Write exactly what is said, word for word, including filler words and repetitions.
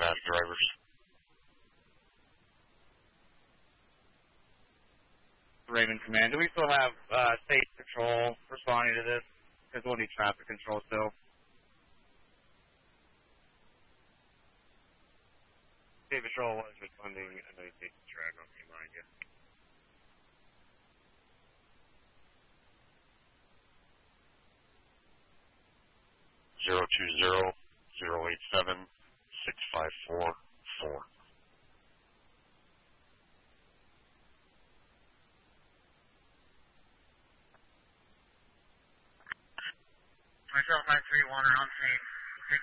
have drivers. Raven Command. Do we still have uh, state patrol responding to this? Because we'll need traffic control still. State patrol was responding. I know you take the track off your mind, yeah. Zero two zero zero eight seven six five four four. Myself, five three one, on scene.